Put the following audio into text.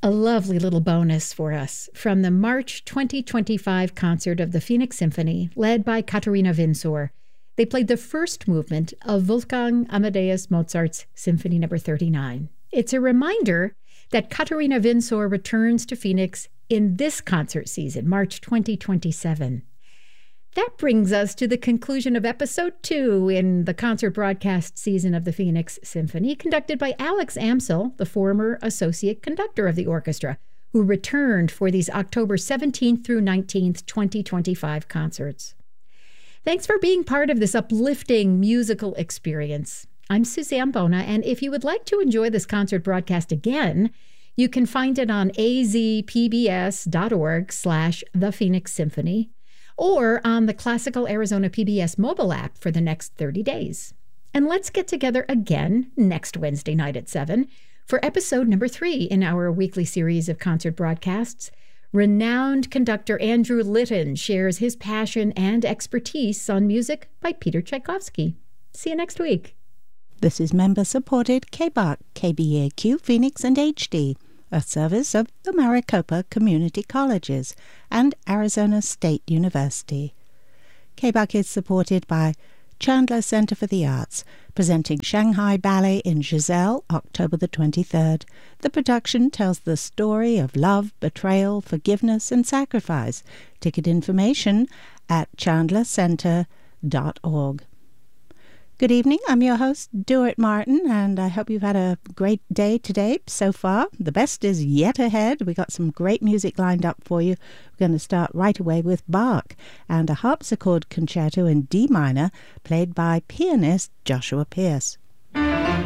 A lovely little bonus for us from the March 2025 concert of the Phoenix Symphony, led by Katharina Winsor. They played the first movement of Wolfgang Amadeus Mozart's Symphony No. 39. It's a reminder that Katharina Winsor returns to Phoenix in this concert season, March 2027. That brings us to the conclusion of episode 2 in the concert broadcast season of the Phoenix Symphony, conducted by Alex Amsel, the former associate conductor of the orchestra, who returned for these October 17th through 19th, 2025 concerts. Thanks for being part of this uplifting musical experience. I'm Suzanne Bona, and if you would like to enjoy this concert broadcast again, you can find it on azpbs.org/The Phoenix Symphony, or on the Classical Arizona PBS mobile app for the next 30 days. And let's get together again next Wednesday night at 7 for episode number 3 in our weekly series of concert broadcasts. Renowned conductor Andrew Litton shares his passion and expertise on music by Peter Tchaikovsky. See you next week. This is member-supported KBAQ, KBAQ Phoenix and HD, a service of the Maricopa Community Colleges and Arizona State University. KBAQ is supported by Chandler Center for the Arts, presenting Shanghai Ballet in Giselle, October the 23rd. The production tells the story of love, betrayal, forgiveness, and sacrifice. Ticket information at chandlercenter.org. Good evening, I'm your host, Duart Martin, and I hope you've had a great day today so far. The best is yet ahead. We got some great music lined up for you. We're going to start right away with Bach and a harpsichord concerto in D minor played by pianist Joshua Pierce.